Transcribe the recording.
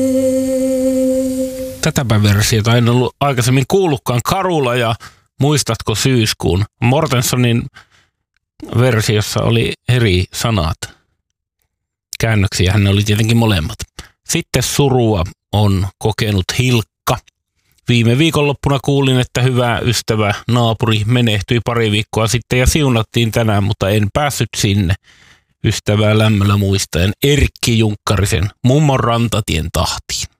Tätäpä versiota en ollut aikaisemmin kuullutkaan. Karula ja Muistatko syyskuun? Mortensonin versiossa oli eri sanat. Käännöksiä hän oli tietenkin molemmat. Sitten surua on kokenut Hilkka. Viime viikonloppuna kuulin, että hyvä ystävä naapuri menehtyi pari viikkoa sitten ja siunattiin tänään, mutta en päässyt sinne. Ystävää lämmöllä muistaen Erkki Junkkarisen Mummon rantatien tahtiin.